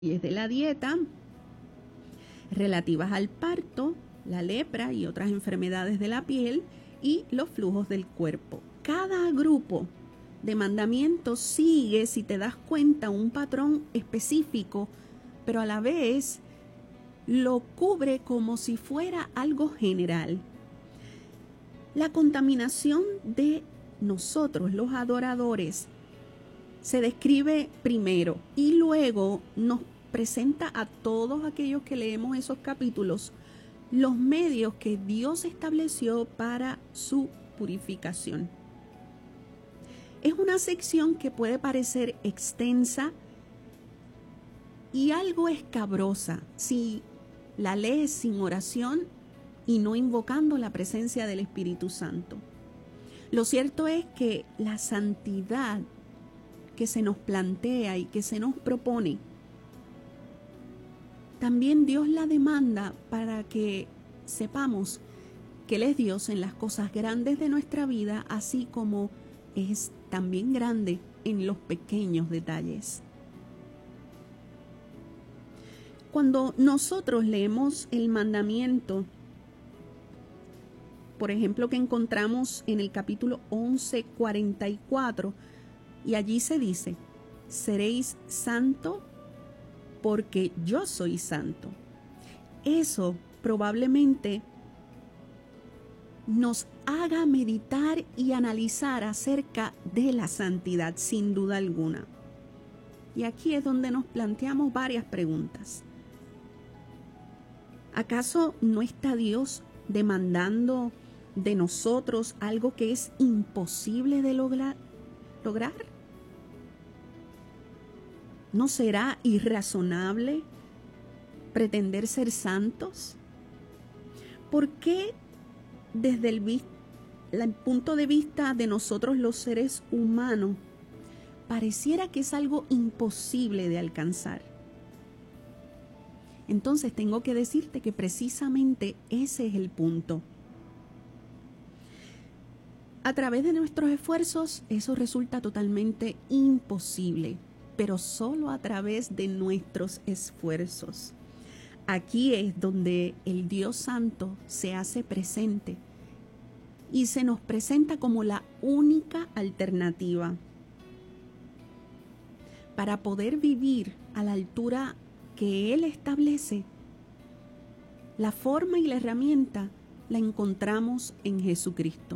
de la dieta relativas al parto, la lepra y otras enfermedades de la piel y los flujos del cuerpo. Cada grupo de mandamientos sigue, si te das cuenta, un patrón específico, pero a la vez lo cubre como si fuera algo general. La contaminación de nosotros, los adoradores, se describe primero y luego nos presenta a todos aquellos que leemos esos capítulos los medios que Dios estableció para su purificación. Es una sección que puede parecer extensa y algo escabrosa si la lees sin oración y no invocando la presencia del Espíritu Santo. Lo cierto es que la santidad que se nos plantea y que se nos propone, también Dios la demanda para que sepamos que Él es Dios en las cosas grandes de nuestra vida, así como es también grande en los pequeños detalles. Cuando nosotros leemos el mandamiento, por ejemplo, que encontramos en el capítulo 11:44, y allí se dice: seréis santo porque yo soy santo. Eso probablemente nos haga meditar y analizar acerca de la santidad, sin duda alguna. Y aquí es donde nos planteamos varias preguntas. ¿Acaso no está Dios demandando de nosotros algo que es imposible de lograr? ¿No será irrazonable pretender ser santos? ¿Por qué desde el punto de vista de nosotros los seres humanos pareciera que es algo imposible de alcanzar? Entonces tengo que decirte que precisamente ese es el punto. A través de nuestros esfuerzos eso resulta totalmente imposible, pero solo a través de nuestros esfuerzos. Aquí es donde el Dios Santo se hace presente y se nos presenta como la única alternativa para poder vivir a la altura que Él establece. La forma y la herramienta la encontramos en Jesucristo.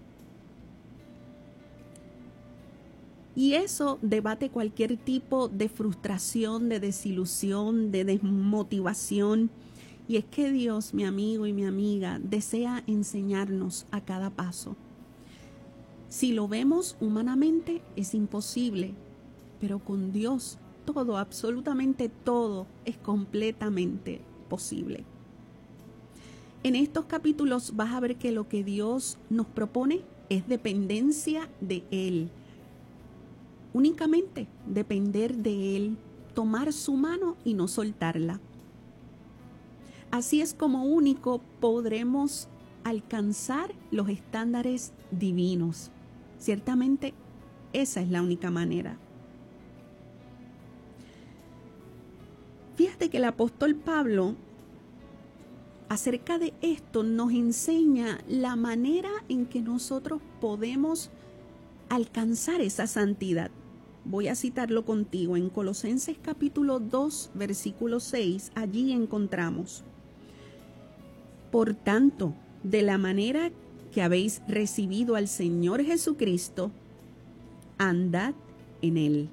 Y eso debate cualquier tipo de frustración, de desilusión, de desmotivación. Y es que Dios, mi amigo y mi amiga, desea enseñarnos a cada paso. Si lo vemos humanamente, es imposible, pero con Dios todo, absolutamente todo, es completamente posible. En estos capítulos vas a ver que lo que Dios nos propone es dependencia de Él. Únicamente depender de Él, tomar su mano y no soltarla. Así es como único podremos alcanzar los estándares divinos. Ciertamente esa es la única manera. Fíjate que el apóstol Pablo acerca de esto nos enseña la manera en que nosotros podemos alcanzar esa santidad. Voy a citarlo contigo en Colosenses capítulo 2, versículo 6. Allí encontramos: por tanto, de la manera que habéis recibido al Señor Jesucristo, andad en Él.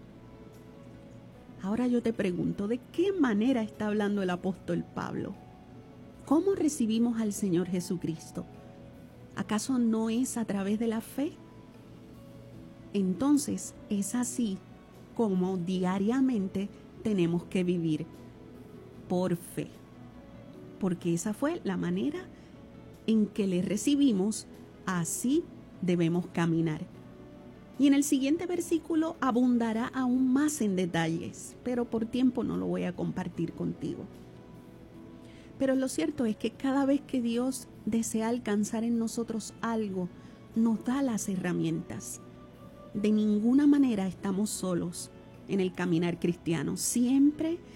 Ahora yo te pregunto, ¿de qué manera está hablando el apóstol Pablo? ¿Cómo recibimos al Señor Jesucristo? ¿Acaso no es a través de la fe? Entonces es así como diariamente tenemos que vivir, por fe, porque esa fue la manera en que le recibimos, así debemos caminar. Y en el siguiente versículo abundará aún más en detalles, pero por tiempo no lo voy a compartir contigo. Pero lo cierto es que cada vez que Dios desea alcanzar en nosotros algo, nos da las herramientas. De ninguna manera estamos solos. en el caminar cristiano. Siempre